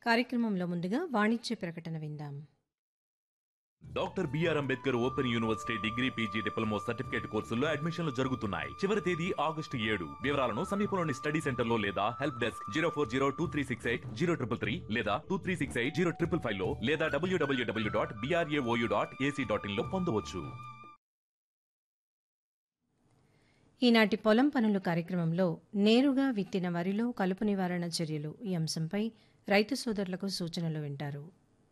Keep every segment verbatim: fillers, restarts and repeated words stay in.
కార్యక్రమంలో ముందుగా వాణిజ్య ప్రకటన విందాం. Doctor BR Ambedkar open university degree PG diploma certificate కోర్సుల్లో అడ్మిషన్లు జరుగుతున్నాయి. చివరి తేదీ ఆగస్టు ఏడు. వివరాలను సమీపంలోని స్టడీ సెంటర్ లో లేదా help desk zero four zero two three six eight zero triple three లేదా two three six eight zero triple five లో లేదా డబ్ల్యూడబ్ల్యూడబ్ల్యూ dot BRAOU dot AC dot in లో పొందవచ్చు. ఈనాటి పొలం పనులు కార్యక్రమంలో నేరుగా విత్తిన వరిలో కలుపు నివారణ చర్యలు ఈ అంశంపై రైతు సోదరులకు సూచనలు వింటారు.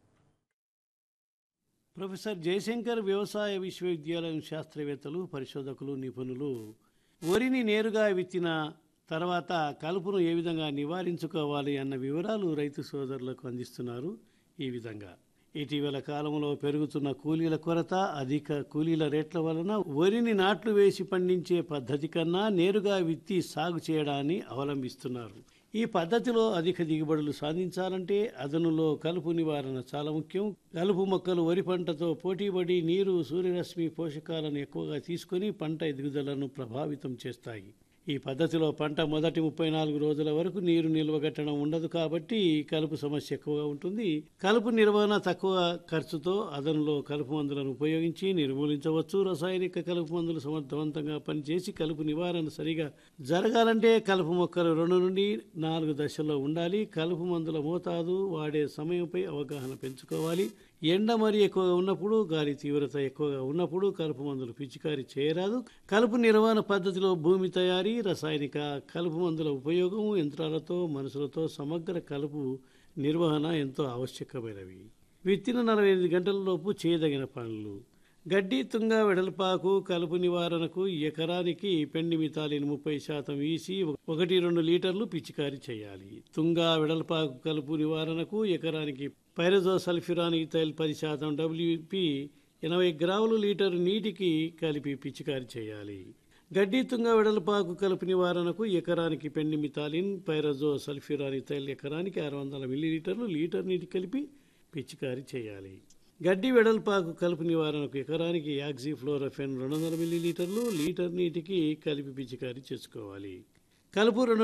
ప్రొఫెసర్ జయశంకర్ వ్యవసాయ విశ్వవిద్యాలయం శాస్త్రవేత్తలు, పరిశోధకులు, నిపుణులు వరిని నేరుగా విత్తిన తర్వాత కలుపును ఏ విధంగా నివారించుకోవాలి అన్న వివరాలు రైతు సోదరులకు అందిస్తున్నారు. ఈ విధంగా ఇటీవల కాలంలో పెరుగుతున్న కూలీల కొరత, అధిక కూలీల రేట్ల వలన వరిని నాట్లు వేసి పండించే పద్ధతి కన్నా నేరుగా విత్తి సాగు చేయడాన్ని అవలంబిస్తున్నారు. ఈ పద్ధతిలో అధిక దిగుబడులు సాధించాలంటే అదనులో కలుపు నివారణ చాలా ముఖ్యం. కలుపు మొక్కలు వరి పంటతో పోటీపడి నీరు, సూర్యరశ్మి పోషకాలను ఎక్కువగా తీసుకొని పంట ఎదుగుదలను ప్రభావితం చేస్తాయి. ఈ పద్ధతిలో పంట మొదటి ముప్పై నాలుగు రోజుల వరకు నీరు నిల్వగట్టడం ఉండదు కాబట్టి కలుపు సమస్య ఎక్కువగా ఉంటుంది. కలుపు నిర్వహణ తక్కువ ఖర్చుతో అదనులో కలుపు మందులను ఉపయోగించి నిర్మూలించవచ్చు. రసాయనిక కలుపు మందులు సమర్థవంతంగా పనిచేసి కలుపు నివారణ సరిగా జరగాలంటే కలుపు మొక్కలు రెండు నుండి నాలుగు దశల్లో ఉండాలి. కలుపు మందుల మోతాదు, వాడే సమయంపై అవగాహన పెంచుకోవాలి. ఎండ మరి ఎక్కువగా ఉన్నప్పుడు, గాలి తీవ్రత ఎక్కువగా ఉన్నప్పుడు కలుపు మందులు పిచికారీ చేయరాదు. కలుపు నిర్వహణ పద్ధతిలో భూమి తయారీ, రసాయనిక కలుపు మందుల ఉపయోగం, యంత్రాలతో మనుషులతో సమగ్ర కలుపు నిర్వహణ ఎంతో ఆవశ్యకమైనవి. విత్తిన నలభై ఎనిమిది గంటలలోపు చేయదగిన పనులు: గడ్డి, తుంగ, వెడల్పాకు కలుపు నివారణకు ఎకరానికి పెండిమిథాలిన్ ముప్పై శాతం ఈసి ఒకటి రెండు లీటర్లు పిచికారీ చేయాలి. తుంగ, వెడల్పాకు కలుపు నివారణకు ఎకరానికి పైరజోసల్ఫ్యూరాన్ ఈథైల్ పది శాతం డబ్ల్యూపి ఎనభై గ్రాములు లీటరు నీటికి కలిపి పిచికారీ చేయాలి. గడ్డి, తుంగ, వెడల్పాకు కలుపు నివారణకు ఎకరానికి పెండిమిథాలిన్, పైరజో సల్ఫ్యూరాన్ ఈథైల్ ఎకరానికి ఆరు వందల మిల్లీలీటర్లు లీటర్ నీటి కలిపి పిచికారీ చేయాలి. గడ్డి, వెడల్పాకు కలుపు నివారణకు ఎకరానికి యాక్సిఫ్లోరోఫెన్ రెండు వందల మిల్లీలీటర్లు లీటర్ నీటికి కలిపి పిచికారీ చేసుకోవాలి. కలుపు రెండు